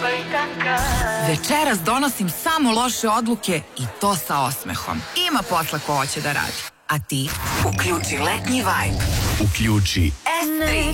Večeras donosim samo loše odluke i to sa osmehom. Ima posla ko hoće da radi. A ti? Uključi letnji vibe. Uključi S3.